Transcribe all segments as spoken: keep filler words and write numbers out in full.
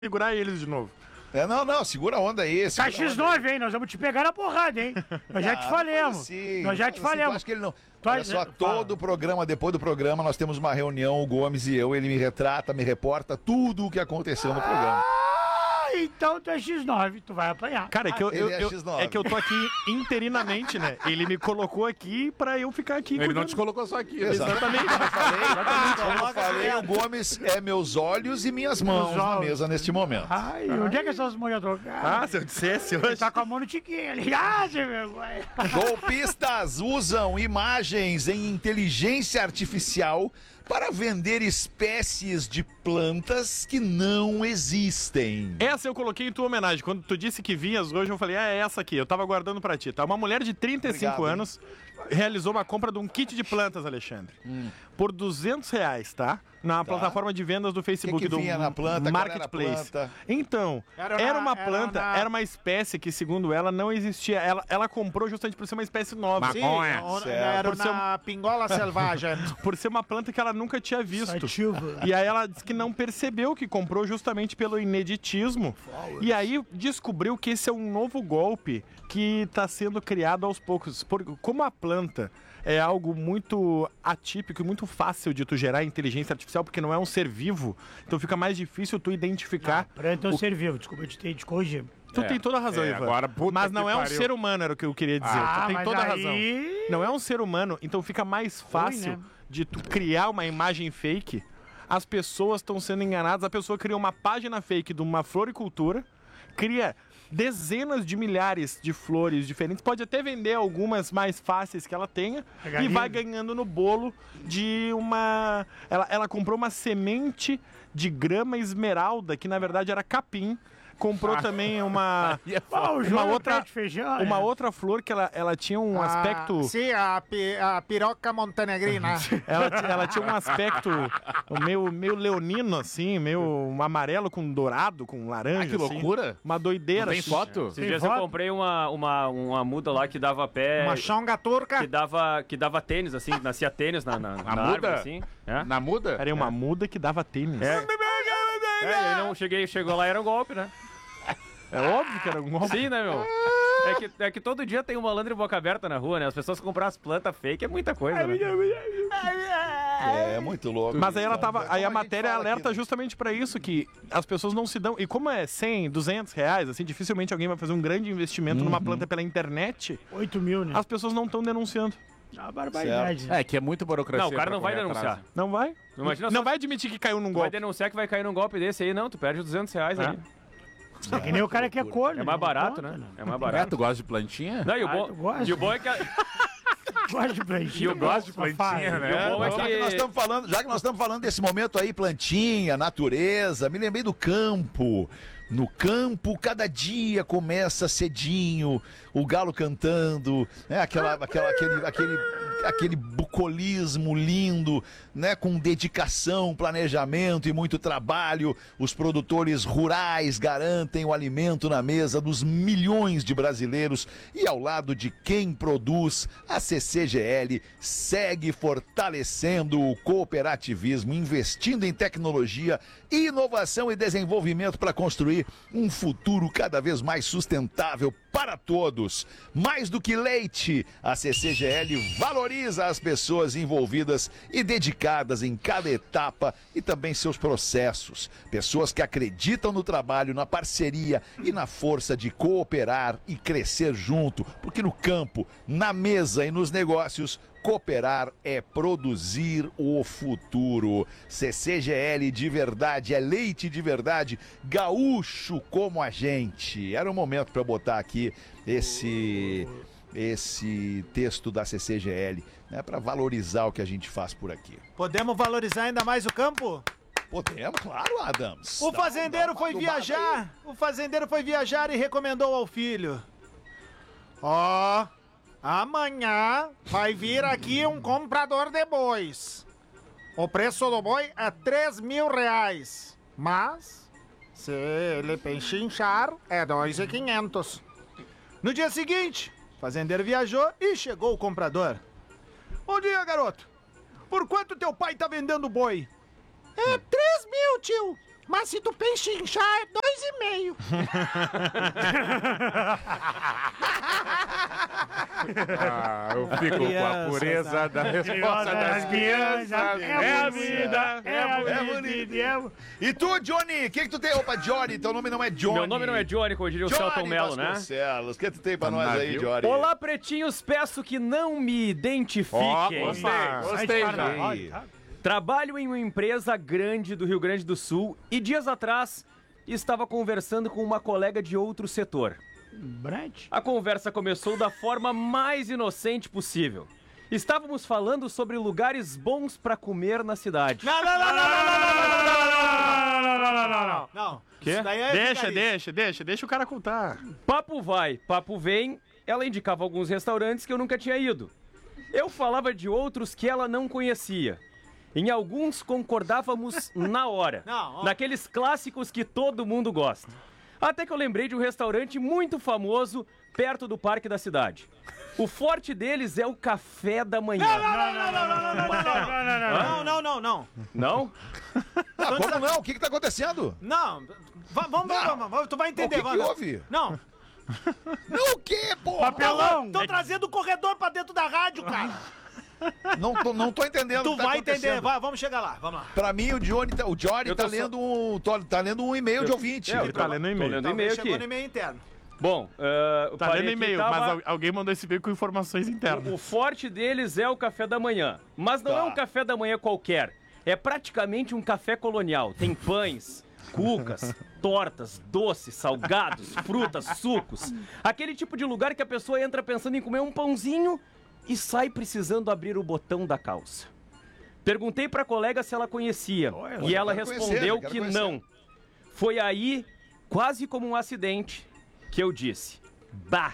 segurar eles de novo. É, não, não, segura a onda aí. Tá X nove, hein? Nós vamos te pegar na porrada, hein? Nós já te falamos. Assim, nós já te assim, falamos. Acho que ele não. Tu Olha acha- só, todo o programa, depois do programa, nós temos uma reunião, o Gomes e eu, ele me retrata, me reporta tudo o que aconteceu no programa. Ah, então tu é X nove, tu vai apanhar. Cara, é que eu, Ele eu- é eu- X nove. é que eu tô aqui interinamente, né? Ele me colocou aqui pra eu ficar aqui. Ele não cuidando. te colocou só aqui. Exatamente. Como eu falei, como eu falei, o Gomes é meus olhos e minhas mãos na olhos. mesa neste momento. Ai, onde é que essas mulheres trocaram? Ah, se eu dissesse Ele hoje. tá com a mão no tiquinho ali. Ah, sem vergonha. Golpistas usam imagens em inteligência artificial para vender espécies de plantas que não existem. Essa eu coloquei em tua homenagem. Quando tu disse que vinhas hoje, eu falei, ah, é essa aqui. Eu tava guardando pra ti, tá? Uma mulher de trinta e cinco Obrigado, anos realizou uma compra de um kit de plantas, Alexandre. Por duzentos reais, tá? Na plataforma de vendas do Facebook, que do vinha na planta? Qual era a Marketplace. planta? Então, Era era, na- uma era planta, na- era uma espécie que, segundo ela, não existia. Ela, ela comprou justamente por ser uma espécie nova. Sim. Maconha. on- Certo. Era Por ser um- na pingola selvagem. Por ser uma planta que ela nunca tinha visto. Sativa. E aí ela disse que não percebeu que comprou justamente pelo ineditismo. E aí descobriu que esse é um novo golpe que está sendo criado aos poucos. Porque como a planta é algo muito atípico e muito fácil de tu gerar inteligência artificial, porque não é um ser vivo, então fica mais difícil tu identificar. Planta é um ser vivo, desculpa, eu te te corrigir. Tu É, tem toda a razão, é, Ivan. agora, puta Mas que não é um pariu. ser humano, era o que eu queria dizer. Ah, tu tem mas toda a aí- razão. Não é um ser humano, então fica mais fácil né? de tu criar uma imagem fake. As pessoas estão sendo enganadas. A pessoa cria uma página fake de uma floricultura, cria dezenas de milhares de flores diferentes, pode até vender algumas mais fáceis que ela tenha Pegar e vai livre. ganhando no bolo de uma... Ela, ela comprou uma semente de grama esmeralda, que na verdade era capim. Comprou também uma... Ah, o uma João outra, pede feijão, uma né? outra flor que ela, ela tinha um aspecto... Ah, sim, a, pi- a piroca montenegrina. Ela, ti- ela tinha um aspecto meio, meio leonino, assim, meio um amarelo com dourado, com laranja. Ah, que assim. loucura. Uma doideira. Tem assim. foto? Esses dias eu foto? comprei uma, uma, uma muda lá que dava pé. Uma chonga turca. Que dava, que dava tênis, assim, nascia tênis na, na, na muda? árvore, assim. É, Na muda? Era uma muda que dava tênis. é, e aí não cheguei, chegou lá, era um golpe, né? É óbvio que era um golpe. Sim, né, meu? É que, é que todo dia tem um malandro de boca aberta na rua, né? As pessoas compram as plantas fake, é muita coisa, né? É muito louco. Mas aí ela tava. Como Aí a gente matéria fala alerta aqui, né? justamente pra isso, que as pessoas não se dão. E como é cem, duzentos reais, assim, dificilmente alguém vai fazer um grande investimento numa planta pela internet, oito mil, né? as pessoas não estão denunciando. Ah, barbaridade. né? É, que é muito burocracia. Não, o cara pra não vai correr denunciar. atrás. Não vai? Imagina não só- vai admitir que caiu num Vai golpe. denunciar que vai cair num golpe desse aí, não, tu perde duzentos reais ali. É que nem o cara que é corno. É mais né? barato, Conta, né? É mais É, barato. tu gosta de plantinha? Não, e o Ah, tu bom, gosta? e o bom é que... a- Gosto de plantinha. Eu gosto de safado. plantinha, né? E o bom é Já que que... nós estamos falando, já que nós estamos falando desse momento aí, plantinha, natureza, me lembrei do campo. No campo, cada dia começa cedinho, o galo cantando, né? Aquela, aquela, aquele, aquele, aquele bucolismo lindo, né? Com dedicação, planejamento e muito trabalho. Os produtores rurais garantem o alimento na mesa dos milhões de brasileiros e ao lado de quem produz, a C C G L segue fortalecendo o cooperativismo, investindo em tecnologia, inovação e desenvolvimento para construir um futuro cada vez mais sustentável para todos. Mais do que leite, a C C G L valoriza as pessoas envolvidas e dedicadas em cada etapa e também seus processos. Pessoas que acreditam no trabalho, na parceria e na força de cooperar e crescer junto, porque no campo, na mesa e nos negócios, cooperar é produzir o futuro. C C G L de verdade, é leite de verdade, gaúcho como a gente. Era o momento para botar aqui esse esse texto da C C G L, né, para valorizar o que a gente faz por aqui. Podemos valorizar ainda mais o campo? Podemos, claro, Adams. O Dá- fazendeiro dá uma foi adubada aí. viajar. O fazendeiro foi viajar e recomendou ao filho: Ó, amanhã vai vir aqui um comprador de bois. O preço do boi é três mil reais. Mas, se ele penchinchar, é dois mil e quinhentos. No dia seguinte, o fazendeiro viajou e chegou o comprador. Bom dia, garoto. Por quanto teu pai tá vendendo boi? É três mil, tio. Mas se tu pechinchar, é dois e meio. Ah, eu fico com a pureza da resposta das crianças. É a vida, é a É vida. bonito. É E tu, Johnny, o que, que tu tem? Opa, Johnny, teu nome não é Johnny. Meu nome não é Johnny, como diria o Celton Johnny Mello, né? Vasconcelos. O que tu tem pra nós aí, Johnny? Olá, pretinhos, peço que não me identifiquem. Gostei, gostei já. Trabalho em uma empresa grande do Rio Grande do Sul e dias atrás estava conversando com uma colega de outro setor. Brant? A conversa começou da forma mais inocente possível. Estávamos falando sobre lugares bons pra comer na cidade. Não, não, não, não, não, não, não, não, não, não, não, não. Não. Quê? Isso daí é Deixa, vigarista. deixa, deixa, deixa o cara contar. Papo vai, papo vem, ela indicava alguns restaurantes que eu nunca tinha ido. Eu falava de outros que ela não conhecia. Em alguns concordávamos na hora, Não, ó. naqueles clássicos que todo mundo gosta. Até que eu lembrei de um restaurante muito famoso perto do parque da cidade. O forte deles é o café da manhã. Não, não, não, não, não, não, não, não, não, não, não. Não? Ah, como não? O que que tá acontecendo? Não, Va- vamos, vamos, vamos, tu vai entender, O que que Wanda. houve? Não, Não, o quê, pô? Papelão! estão trazendo o corredor pra dentro da rádio, cara. Não tô, não tô entendendo o Tu que tá vai entender, acontecendo. vai, vamos chegar lá, vamos lá. Pra mim, o Johnny tá, o Johnny Eu tá tô só- lendo um, tô- tá lendo um e-mail de ouvinte. É, Ele tá lendo Tô e-mail. lendo Talvez e-mail chegou aqui. no e-mail interno. Bom, uh, Tá lendo e-mail, mas al- alguém mandou esse e-mail com informações internas. O forte deles é o café da manhã. Mas não Tá. é um café da manhã qualquer. É praticamente um café colonial. Tem pães, cucas, tortas, doces, salgados, frutas, sucos. Aquele tipo de lugar que a pessoa entra pensando em comer um pãozinho e sai precisando abrir o botão da calça. Perguntei pra colega se ela conhecia. E ela quero conhecer, respondeu quero que conhecer. não. Foi aí, quase como um acidente, que eu disse: Bah,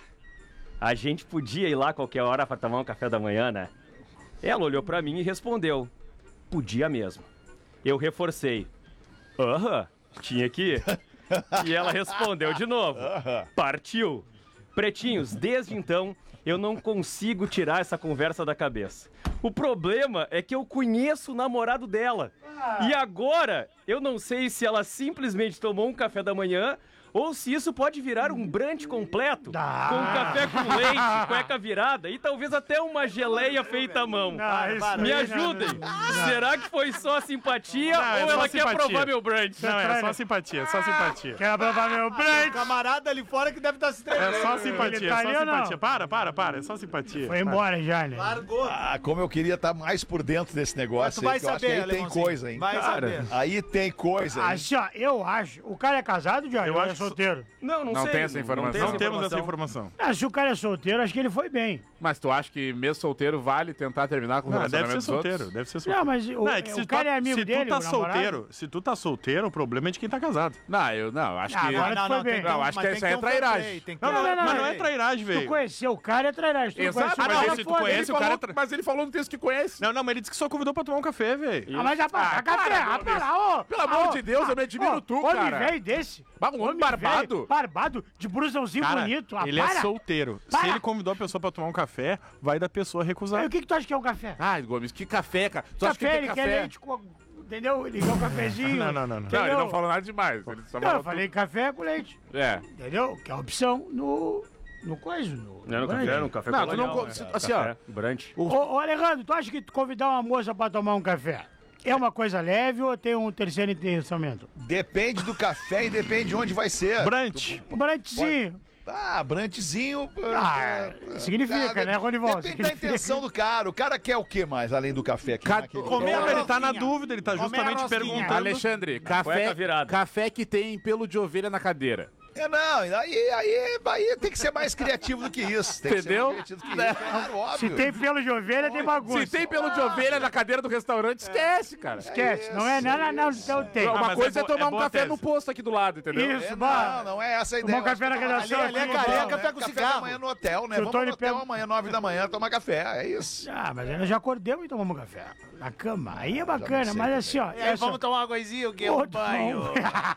a gente podia ir lá qualquer hora pra tomar um café da manhã, né? Ela olhou pra mim e respondeu: Podia mesmo. Eu reforcei: Aham, tinha que ir. E ela respondeu de novo: Partiu. Pretinhos, desde então, eu não consigo tirar essa conversa da cabeça. O problema é que eu conheço o namorado dela. E agora, eu não sei se ela simplesmente tomou um café da manhã ou se isso pode virar um brunch completo, Ah. com um café com leite, cueca virada e talvez até uma geleia feita à mão. Não, isso Me aí não- ajudem. Será que foi só simpatia Não, é ou só ela quer simpatia. provar meu brunch? Não, é só simpatia, só simpatia. Quero provar meu O Brant! camarada ali fora que deve estar se tremendo. É só simpatia, Ele tá é ali só ou não? simpatia. Para, para, para, é só simpatia. Foi embora já, né? Largou. Ah, como eu queria estar mais por dentro desse Mas negócio tu vai aí, que eu acho que saber, aí tem Alemãozinho. coisa, hein? Vai saber. Aí tem coisa, hein? Assim, ó, eu acho. O cara é casado, Johnny? Eu ou acho é que- solteiro? Não, não, Não sei. tem essa informação. tem Não temos essa informação. Ah, se o cara é solteiro, acho que ele foi bem. Mas tu acha que mesmo solteiro vale tentar terminar com o Não, deve relacionamento ser dos outros? solteiro, deve ser solteiro. Não, mas o, Não, é que se o tu cara tá- é amigo se dele, tu tá o namorado. solteiro, se tu tá solteiro, o problema é de quem tá casado. Não, eu não, eu acho Ah, que... agora tu foi bem. tem que ter Não, um- acho mas que tem isso aí ter é um fair trairagem. play, tem que Não, ter não, um é- fair mas não play. é trairagem, Tu velho. conheceu o cara é trairagem. Tu não Exato, conhece o mas cara, ele- tu foda-se. conhece ele o cara falou- tra- Mas ele falou no texto que conhece. Não, não, mas ele disse que só convidou pra tomar um café, velho. Ah, mas já para, café, ah, para, ô. Pelo amor de Deus, eu me admiro ô, tu, homem cara. velho desse. Bah, um homem barbado. velho, barbado, de brusãozinho Cara, bonito. Ah, ele para. é solteiro. Para. Se ele convidou a pessoa pra tomar um café, vai da pessoa recusar. Aí, o que, que tu acha que é um café? Ai, Gomes, que café, cara. Tu acha que Café, tem ele quer café? leite com... Entendeu? Ele quer um cafezinho. Não, não, não, não. Não, ele Entendeu? não falou nada demais. Ele só Não, falou eu falei café com leite. tudo. É. Entendeu? Que é a opção no... No coisa, no... Não, no café, no café Não, tu não colonial, co- né? assim, ó. Café, brunch. Ô, ô, Alejandro, tu acha que tu convidar uma moça pra tomar um café é uma coisa leve ou tem um terceiro intensamento? Depende do café e depende de onde vai ser. Brunch. Um brantezinho. Ah, brantezinho. Ah, significa, né, Ronival? Depende da Significa. intenção do cara. O cara quer o que mais, além do café? Que Ca- naquele- Comer Não, a ele tá na rosquinha. dúvida, ele tá Comer a justamente rosquinha. perguntando. Alexandre, cueca café, virada. café que tem pelo de ovelha na cadeira. É, não, aí, aí, aí tem que ser mais criativo do que isso. Tem que ser Entendeu? mais criativo do que isso, claro, óbvio. Se tem pelo de ovelha, tem bagunça. Se tem pelo de ovelha na cadeira do restaurante, esquece, cara. Esquece, não é? Não, não, não, não tem. Ah, Uma mas coisa é é, bo- tomar é um boa café tese. no posto aqui do lado, entendeu? Isso, É, bah. não, não é essa a ideia. Tomar um Eu acho café na que tomar- redação ali é aqui, careca, bom. café com Café cigarro. da manhã no hotel, né? Se o Vamos Tony no hotel pega- amanhã, nove da manhã, tomar café. É isso. Ah, mas nós já acordamos e tomamos café. Na cama. Aí é bacana, sei mas assim, ó. E aí, essa- vamos tomar uma coisinha, o quê? Pô, Um banho.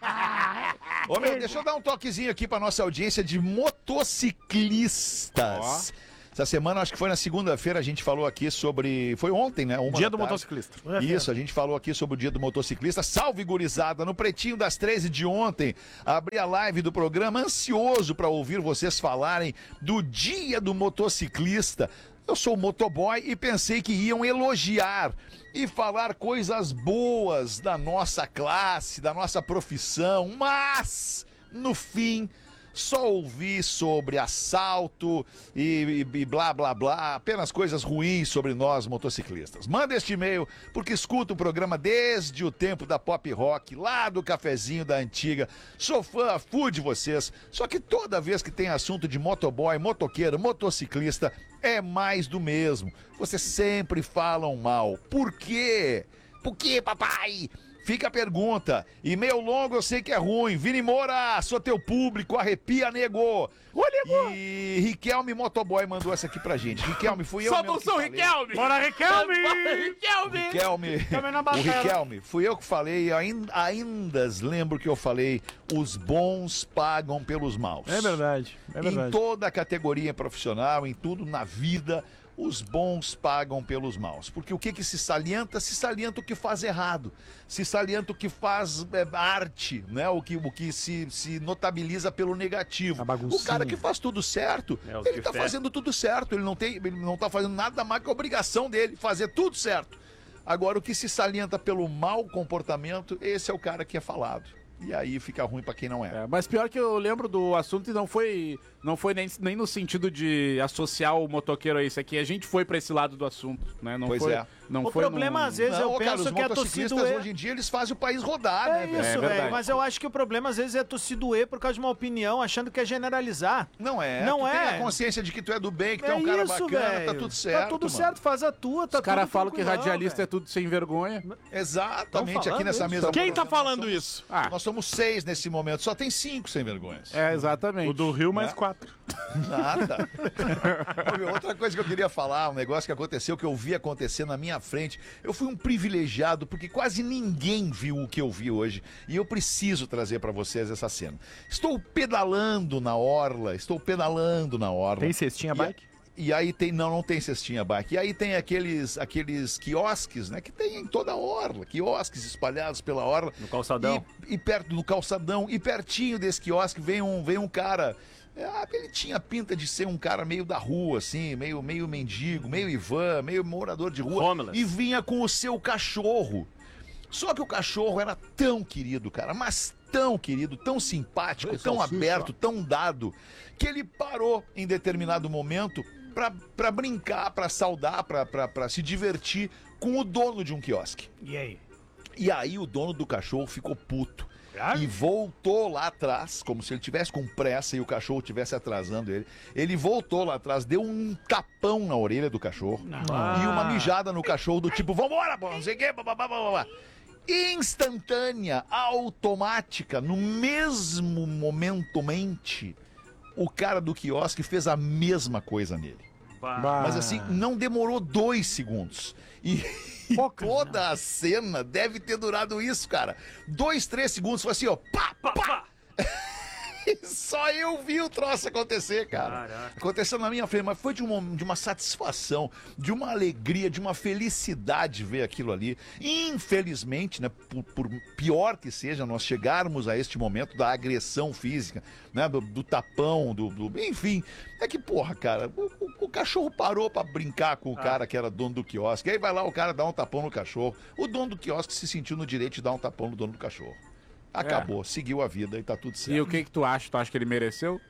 Ô, meu, deixa eu dar um toquezinho aqui pra nossa audiência de motociclistas. Essa semana, acho que foi na segunda-feira, a gente falou aqui sobre... Foi ontem, né? Uma Dia da do tarde. motociclista. Isso, a gente falou aqui sobre o dia do motociclista. Salve, gurizada! No pretinho das treze de ontem, abri a live do programa ansioso para ouvir vocês falarem do dia do motociclista. Eu sou motoboy e pensei que iam elogiar e falar coisas boas da nossa classe, da nossa profissão, mas, no fim... Só ouvi sobre assalto e, e, e blá, blá, blá, apenas coisas ruins sobre nós motociclistas. Manda este e-mail, porque escuto o programa desde o tempo da pop rock, lá do cafezinho da antiga. Sou fã, fã de vocês, só que toda vez que tem assunto de motoboy, motoqueiro, motociclista, é mais do mesmo. Vocês sempre falam mal. Por quê? Por quê, papai? Fica a pergunta. E-mail longo eu sei que é ruim. Vini Moura, sou teu público, arrepia, nego. Ô, nego. E Riquelme Motoboy mandou essa aqui pra gente. Riquelme, fui eu Só mesmo não que sou falei. Riquelme! Bora, Riquelme! Riquelme! Riquelme, Riquelme na o batalha. Riquelme, fui eu que falei, ainda, ainda lembro que eu falei, os bons pagam pelos maus. É verdade, é Em verdade. toda a categoria profissional, em tudo na vida, os bons pagam pelos maus. Porque o que que se salienta? Se salienta o que faz errado. Se salienta o que faz é, arte, né? O que, o que se, se notabiliza pelo negativo. A baguncinha. O cara que faz tudo certo, É, os ele de tá fé. fazendo tudo certo. Ele não, tem, ele não tá fazendo nada mais que a obrigação dele, fazer tudo certo. Agora, o que se salienta pelo mau comportamento, esse é o cara que é falado. E aí fica ruim pra quem não é. É, mas pior que eu lembro do assunto e não foi, não foi nem, nem no sentido de associar o motoqueiro a isso aqui. A gente foi pra esse lado do assunto, né? Não Pois foi, é. Não O foi problema, num- às vezes, eu Não, cara, penso os que é motociclistas torcida hoje em dia eles fazem o país rodar, É né, velho? isso, É velho. verdade. Mas eu acho que o problema, às vezes, é tu se doer por causa de uma opinião, achando que é generalizar. Não é. Não tu é. tem a consciência de que tu é do bem, que tu é É um cara isso, bacana, velho. tá tudo certo. Tá tudo mano. certo, faz a tua, tá Os caras tudo falam que tranquilão, radialista é velho. tudo sem vergonha. Exatamente, Tão aqui nessa falando mesa. isso. Quem tá nós falando somos- isso? Ah, Nós somos seis nesse momento, só tem cinco sem vergonhas. é, exatamente. O do Rio mais Né? quatro. Nada. Ô, meu, outra coisa que eu queria falar, um negócio que aconteceu, que eu vi acontecer na minha frente. Eu fui um privilegiado, porque quase ninguém viu o que eu vi hoje. E eu preciso trazer pra vocês essa cena. Estou pedalando na orla, estou pedalando na orla. Tem cestinha E- bike? E aí tem, não, não tem cestinha bike. E aí tem aqueles, aqueles quiosques, né? Que tem em toda a orla. Quiosques espalhados pela orla. No calçadão. E, e perto do calçadão. E pertinho desse quiosque vem um, vem um cara. é, ele tinha pinta de ser um cara meio da rua, assim, meio, meio mendigo, meio Ivan, meio morador de rua. Homeless. E vinha com o seu cachorro. Só que o cachorro era tão querido, cara, mas tão querido, tão simpático, tão aberto, tão dado, que ele parou em determinado momento pra, pra brincar, pra saudar, pra, pra, pra se divertir com o dono de um quiosque. E aí? E aí o dono do cachorro ficou puto. Ah, E voltou lá atrás, como se ele tivesse com pressa e o cachorro estivesse atrasando ele. Ele voltou lá atrás, deu um tapão na orelha do cachorro e uma mijada no cachorro do tipo, vambora, pô, não sei o quê, blá, blá, blá, blá, blá. Instantânea, automática, no mesmo momento mente, o cara do quiosque fez a mesma coisa nele. Mas assim, não demorou dois segundos. E, e toda a cena deve ter durado isso, cara. Dois, três segundos, foi assim, ó, pá, pá, pá. Só eu vi o troço acontecer, cara. Caraca. Aconteceu na minha frente, mas foi de uma, de uma satisfação, de uma alegria, de uma felicidade ver aquilo ali. Infelizmente, né, por, por pior que seja, nós chegarmos a este momento da agressão física, né, do, do tapão, do, do- enfim. É que, porra, cara, o, o- o cachorro parou pra brincar com o cara que era dono do quiosque. Aí vai lá o cara dar um tapão no cachorro. O dono do quiosque se sentiu no direito de dar um tapão no dono do cachorro. Acabou, seguiu a vida e tá tudo certo. E o que que tu acha? Tu acha que ele mereceu?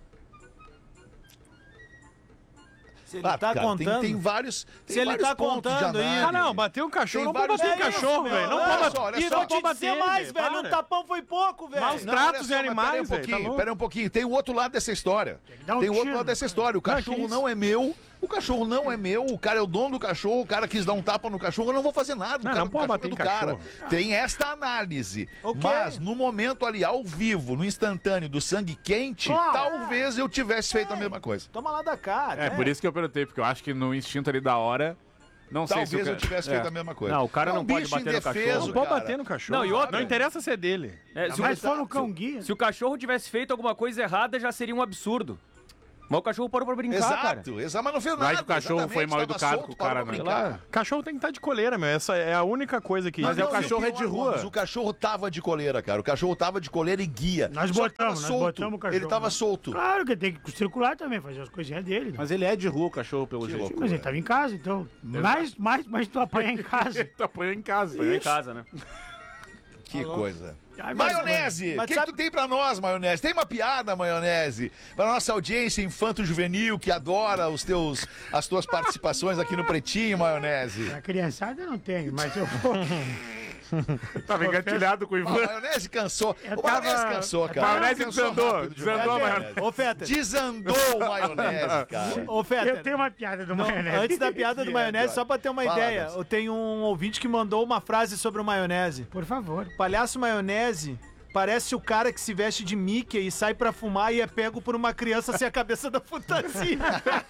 Se ele Ah, tá cara, contando... Tem, tem vários. Tem Se ele vários tá pontos de contando análise. isso- Ah, não, bater um cachorro, Tem não pode vários- bater um É isso, cachorro, meu. velho. Não Olha pode só, bater. olha E só. vou não te pode dizer bater, mais, velho, para. o tapão foi pouco, velho. Maus Não, tratos olha de só, mas animais, Pera um velho, tá pouquinho, louco? pera um pouquinho. Tem o outro lado dessa história. dar um Tem o outro tiro. lado dessa história. O Não, cachorro que não é meu. O cachorro não é meu. O cara é o dono do cachorro. O cara quis dar um tapa no cachorro. Eu não vou fazer nada. O Não, cara não do pode cachorro bater é em do cara. cachorro. Tem esta análise. Ok. Mas no momento ali, ao vivo, no instantâneo do sangue quente, Claro. talvez eu tivesse feito a mesma coisa. Toma lá da cá, É, né? por isso que eu perguntei, porque eu acho que no instinto ali da hora, não sei se o Talvez eu ca- tivesse é. feito a mesma coisa. Não, o cara É um não pode bicho bater no indefeso, cachorro. Não pode cara. bater no cachorro. Não, e outra- Não interessa ser dele. É, se, o, Mas tá- for no cão guia. se o cachorro tivesse feito alguma coisa errada, já seria um absurdo. Mas o cachorro parou pra brincar, cara. Exato, exato, mas não fez Vai nada. que o cachorro exatamente, foi mal tava educado solto, com o cara, parou pra né? brincar. Cachorro tem que estar de coleira, meu. Essa é a única coisa que... Mas é o Não, cachorro e é de pior, rua. Gomes, o cachorro tava de coleira, cara. O cachorro tava de coleira e guia. Nós Só que tava botamos, nós solto. botamos o cachorro. Ele tava né? solto. Claro que tem que circular também, fazer as coisinhas dele. né? Mas ele é de rua, o cachorro, pelo jeito. Mas ele tava em casa, então. Mais, mais, mas tu apanha em casa. Tu apanhou em casa. Foi em casa, né? Que coisa. Ai, mas- Maionese! O mas que, sabe- que tu tem pra nós, Maionese? Tem uma piada, Maionese? Pra nossa audiência infanto-juvenil que adora os teus, as tuas participações aqui no Pretinho, Maionese. A criançada eu não tenho, mas eu vou. Tava engatilhado com o A Ivan. maionese cansou. Eu O maionese tava- cansou, cara. Maionese Cansou desandou, rápido de desandou a maionese. maionese. Ô, Fetter. Desandou o maionese, cara. Ô, Fetter. Eu tenho uma piada do Não, maionese. antes da piada do maionese, só pra ter uma Fala, ideia, Deus. eu tenho um ouvinte que mandou uma frase sobre o maionese. Por favor. Palhaço maionese parece o cara que se veste de Mickey e sai pra fumar e é pego por uma criança sem a cabeça da fantasia.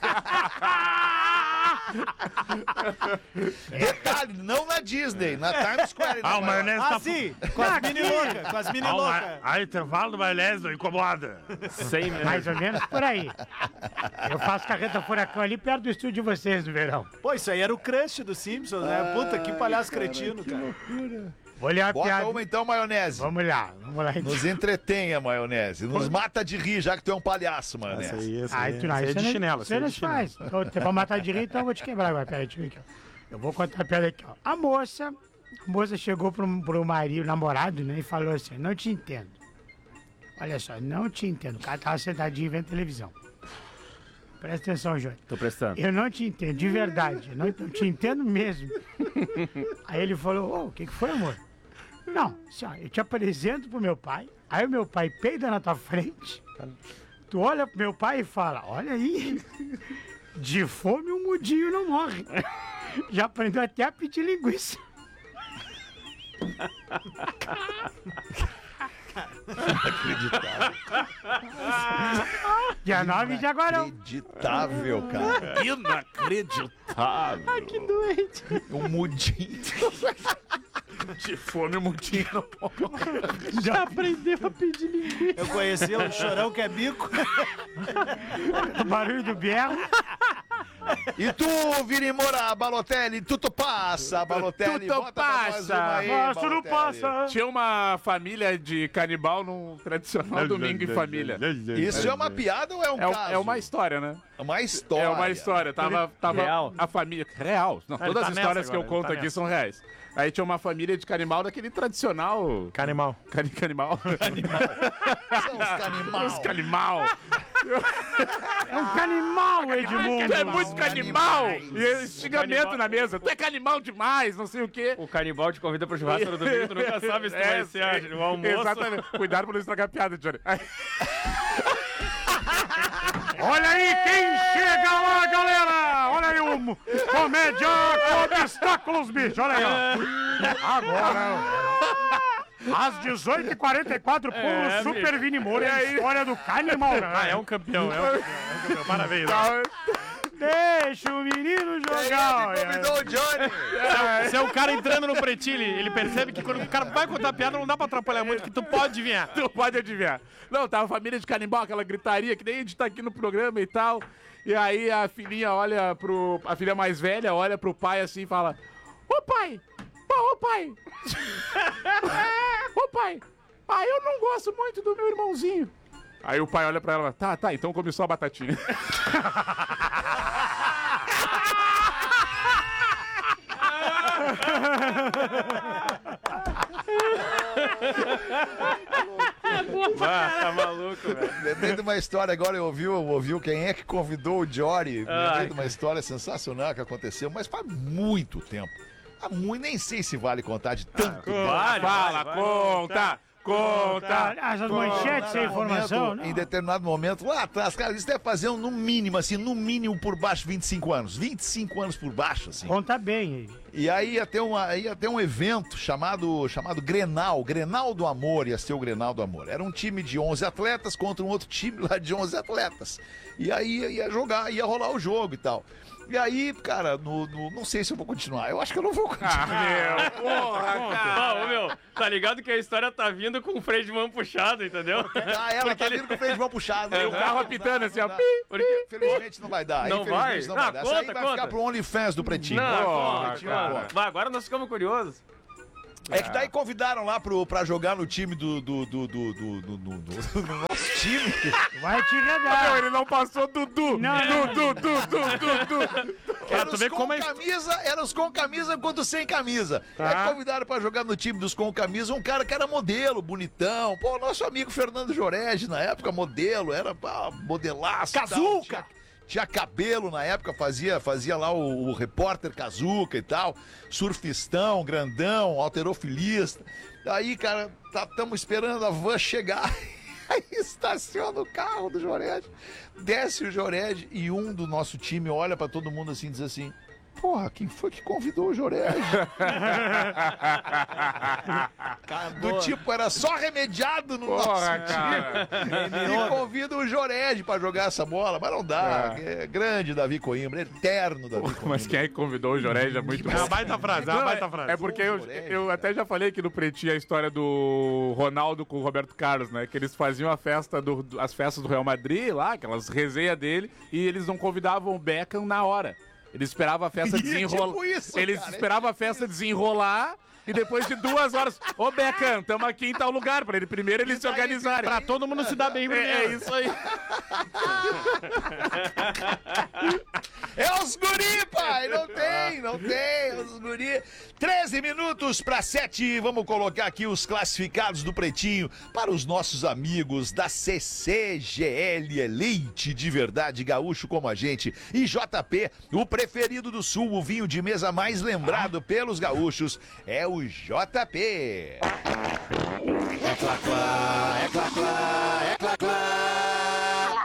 Detalhe, não na Disney, na Times Square. Ah, o maionese Ah, tá... sim, com as mini loucas, com as mini loucas. A intervalo do maionese não incomoda. Sem mesmo. Mais ou menos por aí. Eu faço carreta furacão ali perto do estúdio de vocês no verão. Pô, isso aí era o crush do Simpsons, né? Puta, que palhaço cretino, cara. Vou ler a Bota piada. uma então, maionese. Vamos lá, vamos lá. Nos entretenha, maionese. Nos mata de rir, já que tu é um palhaço, Essa maionese. aí, essa Ai, aí, tu não, essa aí é isso de não- chinelo. Você essa aí é não de chinelo. faz. Então, você vai matar de rir, então eu vou te quebrar agora. Peraí, deixa eu ver aqui, ó. Eu vou contar a piada aqui, ó. A moça, a moça chegou pro, pro marido, namorado, né, e falou assim, não te entendo. Olha só, não te entendo. O cara tava sentadinho vendo televisão. Presta atenção, Jônio. Tô prestando. Eu não te entendo, de verdade. Eu não eu te entendo mesmo. Aí ele falou, ô, o que, que foi, amor? Não, assim, ó, eu te apresento pro meu pai, aí o meu pai peida na tua frente, tu olha pro meu pai e fala, olha aí, de fome um mudinho não morre. Já aprendeu até a pedir linguiça. Dia nove de agora. Inacreditável, cara. Inacreditável. Um mudinho. De fome, o mudinho não pode. Já aprendeu a pedir linguiça. Eu conheci o chorão que é bico. O barulho do berro. E tu, Vini Moura, Balotelli, tudo passa, Balotelli. Tudo Bota pra nós passa. uma aí, Nossa, não Balotelli. passa. Tinha uma família de canibal num tradicional domingo em família. Isso é uma piada ou é um É, um- caso? é uma história, né? É uma história. É uma história. Tava, tava Real. a família. Real. Não, ele todas tá as histórias nessa que eu agora, ele conto tá aqui nessa. são reais. Aí tinha uma família de canibal daquele tradicional. Canimal. Cani, canibal. São os canibal. Os canimal. É um canimal, Edmundo. Tu é muito canibal! Canibais. E esse xingamento canibal. na mesa. Tu é canibal demais, não sei o quê. O canibal te convida pro churrasco no domingo, tu nunca sabe se tu vai ser É, o almoço. Exatamente. Cuidado pra não estragar a piada, Johnny. Aí- Olha aí quem chega lá, galera! Olha aí o mo- comédia com obstáculos, bicho! Olha aí, ó. Agora, às dezoito e quarenta e quatro, por É, Super bicho. Vini Moura, a história do Canimal. Ah, é um campeão, é um campeão. É um campeão. Parabéns. Deixa o menino jogar. Ele convidou o Johnny. Se é o cara entrando no pretinho, ele, ele percebe que quando o cara vai contar piada, não dá pra atrapalhar muito, que tu pode adivinhar. Tu pode adivinhar. Não, tava a família de canibal, aquela gritaria que nem a gente tá aqui no programa e tal. E aí a filhinha olha pro... A filha mais velha olha pro pai assim e fala: Ô pai! Ô, ô pai! Ô pai! Ah, eu não gosto muito do meu irmãozinho. Aí o pai olha pra ela: Tá, tá, então come só a batatinha. Ah, tá maluco, velho. Lembrei de uma história agora, eu ouvi, eu ouvi quem é que convidou o Jory. Lembrei Ai, de uma história sensacional que aconteceu, mas faz muito tempo. Há muito, nem sei se vale contar de tanto tempo. Vale, Fala, vale, conta! Conta! Essas manchetes sem informação, momento, não. em determinado momento, lá atrás, cara, isso deve fazer um, no mínimo, assim, no mínimo por baixo, vinte e cinco anos. vinte e cinco anos por baixo, assim. Conta bem aí. E aí ia ter, uma, ia ter um evento chamado, chamado Grenal, Grenal do Amor, ia ser o Grenal do Amor. Era um time de onze atletas contra um outro time lá de onze atletas. E aí ia jogar, ia rolar o jogo e tal. E aí, cara, no, no, não sei se eu vou continuar. Eu acho que eu não vou continuar. Ah, meu, porra, cara. Ô, meu, tá ligado que a história tá vindo com o freio de mão puxado, entendeu? Ah, ela tá vindo com o freio de mão puxado. E o carro apitando assim, ó. Porque... Infelizmente não vai dar. Não vai? Infelizmente não vai Ah, dar. conta, Essa aí vai conta. ficar pro OnlyFans do Pretinho. Não, Porra, conta, Pretinho, cara. porra. Vai, agora nós ficamos curiosos. É que daí convidaram lá pro, pra jogar no time do, do, do, do, do, do, do, do- do nosso time. Vai te Meu, redar. ele não passou Dudu. Não, não. Dudu, Dudu, Dudu. Pra Era tu os ver com como é- camisa, era os com camisa quanto sem camisa. Aí convidaram pra jogar no time dos com camisa um cara que era modelo, bonitão. Pô, nosso amigo Fernando Jorege, na época, modelo, era pá, modelaço. e tal. Kazuca! Tinha, tinha cabelo na época, fazia, fazia lá o, o repórter Kazuca e tal. Surfistão, grandão, alterofilista. Aí, cara, estamos esperando a van chegar. Aí estaciona o carro do Jorege, desce o Jorege e um do nosso time olha pra todo mundo assim e diz assim: porra, quem foi que convidou o Jorege? Do tipo, era só remediado no Porra, nosso cara. time. E convida o Jorege pra jogar essa bola, mas não dá. É grande Davi Coimbra, eterno Davi Coimbra. Mas quem é que convidou o Jorege é muito É uma baita frase, é uma Não, baita é, frase. é porque eu, eu até já falei aqui no Pretinho a história do Ronaldo com o Roberto Carlos, né? Que eles faziam a festa do, do- as festas do Real Madrid lá, aquelas resenhas dele, e eles não convidavam o Beckham na hora. Eles esperavam a festa E é desenrolar. tipo isso, eles cara, é esperavam a festa desenrolar. E depois de duas horas, ô Beckham, tamo aqui em tal lugar, pra ele primeiro eles se organizarem. Pra todo mundo se dar bem É, primeiro. é isso aí. É os guri, pai! Não tem, não tem, é os guri. treze minutos para sete. Vamos colocar aqui os classificados do Pretinho para os nossos amigos da C C G L, leite de verdade gaúcho como a gente. E J P, o preferido do Sul, o vinho de mesa mais lembrado pelos gaúchos, é o J P. É clá, clá, é clá, clá, é clá, clá.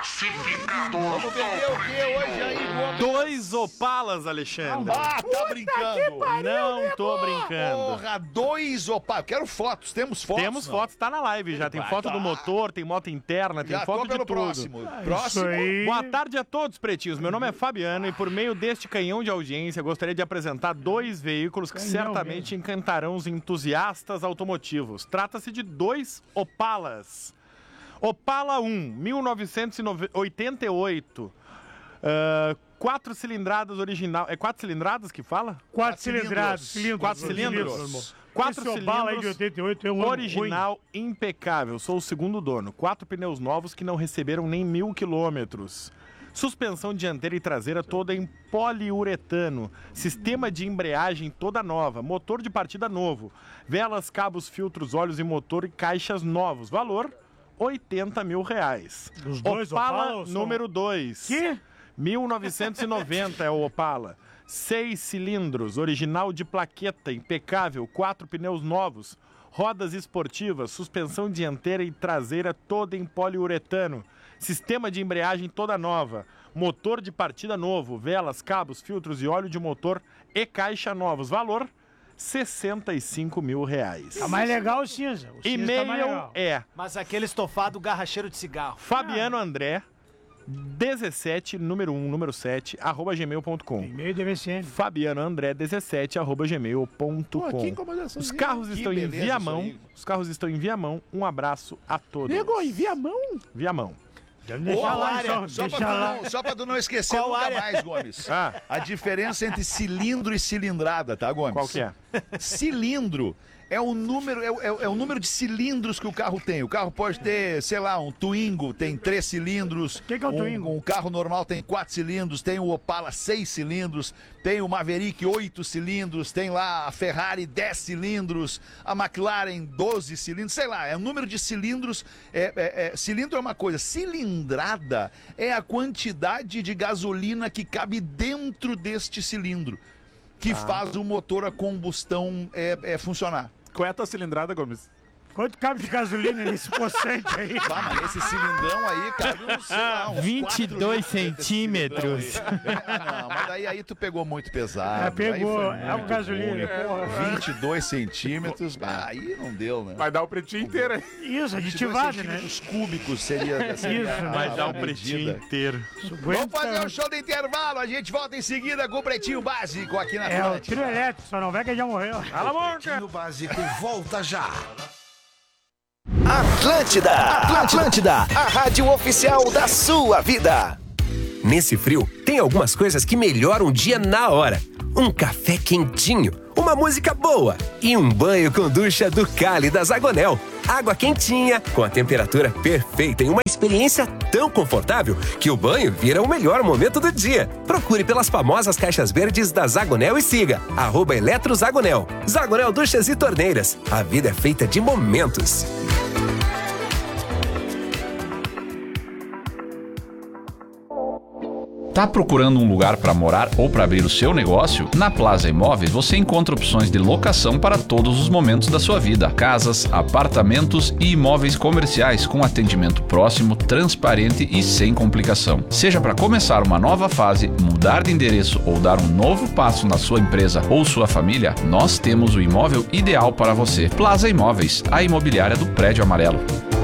Vamos vender o que hoje aí, Gomes? Dois Opalas, Alexandre. Ah, tá brincando. Não tô brincando. Porra, dois Opala. Quero fotos, temos fotos. Temos não? fotos, tá na live já. Tem Vai, foto tá. do motor, tem moto interna, tem Já foto tô de pelo tudo. próximo. Isso Próximo. aí. Boa tarde a todos, pretinhos. Meu nome é Fabiano e por meio deste canhão de audiência gostaria de apresentar dois veículos que Canhão certamente encantarão os entusiastas automotivos. Trata-se de dois Opalas. Opala um, mil novecentos e oitenta e oito. ah, quatro cilindradas original. É quatro cilindradas que fala? Quatro cilindros. cilindrados. cilindros. Quatro cilindros. irmão. Quatro Esse Opala aí de cilindros. oitenta e oito é um ano Original, impecável. Sou o segundo dono. Quatro pneus novos que não receberam nem mil quilômetros. Suspensão dianteira e traseira toda em poliuretano. Sistema de embreagem toda nova. Motor de partida novo. Velas, cabos, filtros, óleos e motor e caixas novos. Valor, oitenta mil reais. Os dois Opala ou só- número dois. Que? mil novecentos e noventa é o Opala. Seis cilindros, original de plaqueta, impecável, quatro pneus novos, rodas esportivas, suspensão dianteira e traseira toda em poliuretano, sistema de embreagem toda nova, motor de partida novo, velas, cabos, filtros e óleo de motor e caixa novos. Valor, sessenta e cinco mil reais. Tá mais legal o cinza. O cinza tá mais E-mail legal. é Mas aquele estofado garracheiro de cigarro. Fabiano André, dezessete, número um, número sete, arroba gmail ponto com. E-mail do M S N. Fabiano André dezessete arroba gmail ponto Pô, que com. incomodação. Os carros Que estão em beleza isso Viamão. aí. Os carros estão em Viamão. Um abraço a todos. Nego, envia a mão. Viamão. Deixa Qual lá, área? só, Só, deixa pra tu lá. não, só pra tu não esquecer Qual nunca área? mais, Gomes. Ah, A diferença entre cilindro e cilindrada, tá, Gomes? qual que é? Cilindro é o número, é, o- é o- é o número de cilindros que o carro tem. O carro pode ter, sei lá, um Twingo, tem três cilindros. Que que é o um, Twingo? Um carro normal tem quatro cilindros, tem o Opala seis cilindros, tem o Maverick oito cilindros, tem lá a Ferrari dez cilindros, a McLaren doze cilindros, sei lá, é o número de cilindros. É, é- é- cilindro é uma coisa, cilindrada é a quantidade de gasolina que cabe dentro deste cilindro, que faz o motor a combustão é, é, funcionar. Qual é a tua cilindrada, Gomes? Quanto cabe de gasolina nesse poçante aí? Ah, mas esse cilindrão aí cabe uns, sei lá, uns vinte e dois quatro litros desse centímetros. cilindrão aí. Ah, não, mas daí aí tu pegou muito pesado. É, pegou, Aí foi é o muito gasolina, ruim. porra. vinte e dois centímetros, ah, aí não deu, né? Vai dar o pretinho inteiro aí. Isso, vinte e dois aditivado, né? centímetros cúbicos seria, seria Isso, a- Vai a dar o medida. pretinho inteiro. Vamos fazer um show de intervalo, a gente volta em seguida com o Pretinho Básico aqui na É o Atlântida. trio elétrico, só não vê que já morreu. Cala a boca. Pretinho Básico volta já. Atlântida, Atlântida, a rádio oficial da sua vida. Nesse frio, tem algumas coisas que melhoram o dia na hora. Um café quentinho, uma música boa e um banho com ducha do Cali da Zagonel. Água quentinha, com a temperatura perfeita e uma experiência tão confortável que o banho vira o melhor momento do dia. Procure pelas famosas caixas verdes da Zagonel e siga arroba Eletrozagonel. Zagonel Duchas e Torneiras. A vida é feita de momentos. Tá procurando um lugar para morar ou para abrir o seu negócio? Na Plaza Imóveis você encontra opções de locação para todos os momentos da sua vida. Casas, apartamentos e imóveis comerciais com atendimento próximo, transparente e sem complicação. Seja para começar uma nova fase, mudar de endereço ou dar um novo passo na sua empresa ou sua família, nós temos o imóvel ideal para você. Plaza Imóveis, a imobiliária do Prédio Amarelo.